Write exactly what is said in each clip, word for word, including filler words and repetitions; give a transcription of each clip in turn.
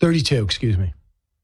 thirty-two, excuse me.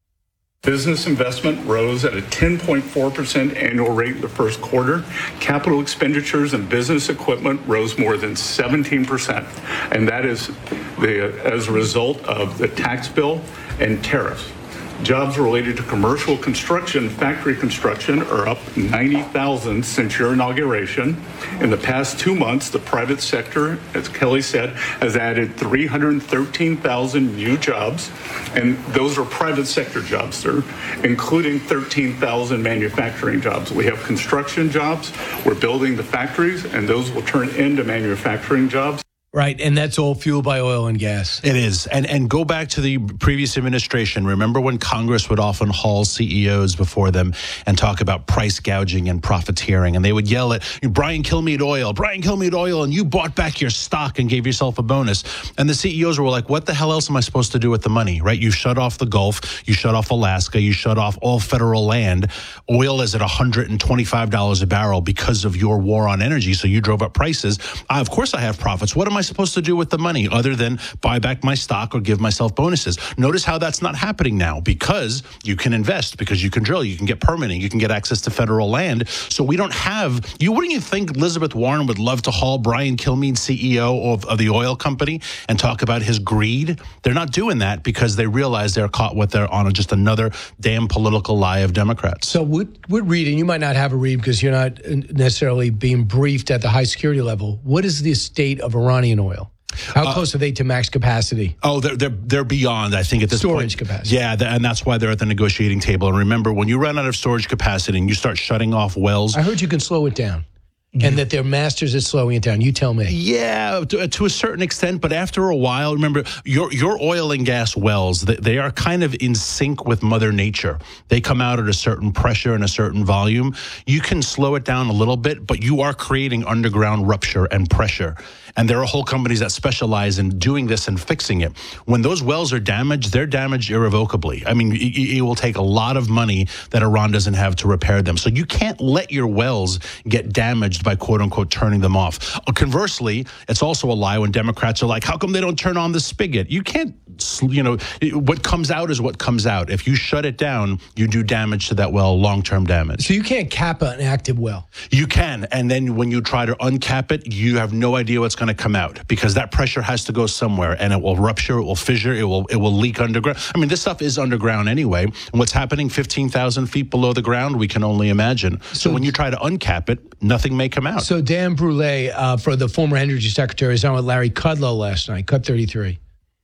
Business investment rose at a ten point four percent annual rate in the first quarter. Capital expenditures and business equipment rose more than seventeen percent. And that is the, as a result of the tax bill and tariffs. Jobs related to commercial construction, factory construction are up ninety thousand since your inauguration. In the past two months, the private sector, as Kelly said, has added three hundred thirteen thousand new jobs, and those are private sector jobs, sir, including thirteen thousand manufacturing jobs. We have construction jobs, we're building the factories, and those will turn into manufacturing jobs. Right, and that's all fueled by oil and gas. It is. And and go back to the previous administration. Remember when Congress would often haul C E Os before them and talk about price gouging and profiteering, and they would yell at Brian Kilmeade Oil, Brian Kilmeade Oil, and you bought back your stock and gave yourself a bonus. And the C E Os were like, what the hell else am I supposed to do with the money, right? You shut off the Gulf, you shut off Alaska, you shut off all federal land. Oil is at one hundred twenty-five dollars a barrel because of your war on energy, so you drove up prices. I, of course I have profits. What am I supposed to do with the money other than buy back my stock or give myself bonuses? Notice how that's not happening now, because you can invest, because you can drill, you can get permitting, you can get access to federal land. So we don't have, you wouldn't you think Elizabeth Warren would love to haul Brian Kilmeade, C E O of, of the oil company, and talk about his greed? They're not doing that because they realize they're caught with their on just another damn political lie of Democrats. So what, what read, and you might not have a read because you're not necessarily being briefed at the high security level, what is the state of Iranian oil? How uh, close are they to max capacity? Oh, they're they're they're beyond, I think, at this storage point. capacity. Yeah, th- and that's why they're at the negotiating table. And remember, when you run out of storage capacity and you start shutting off wells, I heard you can slow it down. And that they're masters at slowing it down. You tell me. Yeah, to, to a certain extent. But after a while, remember, your your oil and gas wells, they, they are kind of in sync with Mother Nature. They come out at a certain pressure and a certain volume. You can slow it down a little bit, but you are creating underground rupture and pressure. And there are whole companies that specialize in doing this and fixing it. When those wells are damaged, they're damaged irrevocably. I mean, it, it will take a lot of money that Iran doesn't have to repair them. So you can't let your wells get damaged by, quote unquote, turning them off. Conversely, it's also a lie when Democrats are like, how come they don't turn on the spigot? You can't, you know, what comes out is what comes out. If you shut it down, you do damage to that well, long-term damage. So you can't cap an active well? You can. And then when you try to uncap it, you have no idea what's going to come out, because that pressure has to go somewhere, and it will rupture, it will fissure, it will it will leak underground. I mean, this stuff is underground anyway. And what's happening fifteen thousand feet below the ground, we can only imagine. So, so when you try to uncap it, nothing may come out. So Dan Brule, uh, for the former Energy Secretary, is on with Larry Kudlow last night, Cut thirty-three.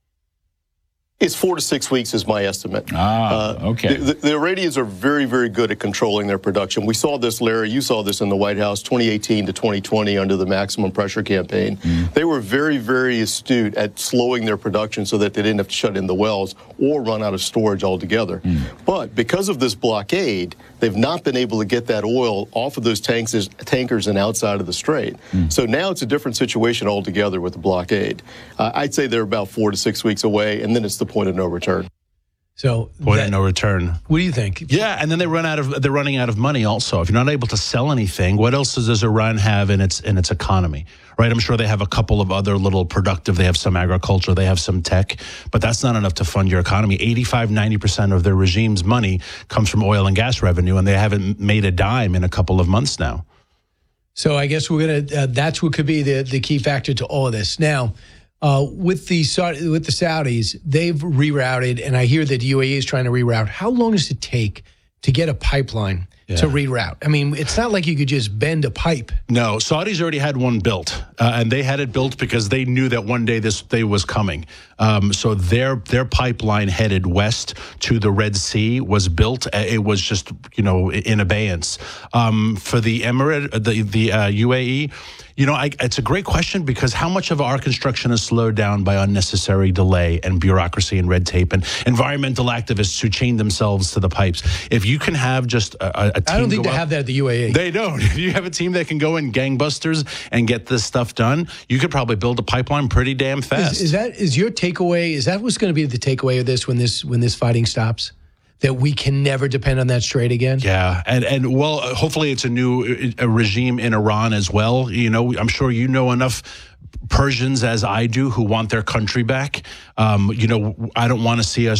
It's four to six weeks is my estimate. Ah, uh, okay. The, the Iranians are very, very good at controlling their production. We saw this, Larry, you saw this in the White House, twenty eighteen to twenty twenty under the maximum pressure campaign. Mm. They were very, very astute at slowing their production so that they didn't have to shut in the wells or run out of storage altogether. Mm. But because of this blockade, they've not been able to get that oil off of those tanks, tankers and outside of the strait. Mm. So now it's a different situation altogether with the blockade. Uh, I'd say they're about four to six weeks away, and then it's the point of no return. So point that, of no return. What do you think? Yeah, and then they run out of they're running out of money also. If you're not able to sell anything, what else does Iran have in its in its economy? Right? I'm sure they have a couple of other little productive. They have some agriculture, they have some tech, but that's not enough to fund your economy. eighty-five, ninety percent of their regime's money comes from oil and gas revenue, and they haven't made a dime in a couple of months now. So I guess we're gonna. Uh, that's what could be the the key factor to all of this. Now, uh, with the with the Saudis, they've rerouted, and I hear that U A E is trying to reroute. How long does it take to get a pipeline yeah. to reroute? I mean, it's not like you could just bend a pipe. No, Saudis already had one built, uh, and they had it built because they knew that one day this day was coming. Um, so their their pipeline headed west to the Red Sea was built. It was just, you know, in abeyance. Um, for the Emirate, the the uh, U A E, you know, I, it's a great question, because how much of our construction is slowed down by unnecessary delay and bureaucracy and red tape and environmental activists who chain themselves to the pipes? If you can have just a, a team, I don't think they up, have that at the U A E. They don't. If you have a team that can go in gangbusters and get this stuff done, you could probably build a pipeline pretty damn fast. Is, is that is your takeaway? Is that what's going to be the takeaway of this when this when this fighting stops? That we can never depend on that strait again? Yeah, and and well, hopefully it's a new a regime in Iran as well. You know, I'm sure you know enough Persians as I do who want their country back. Um, you know, I don't want to see us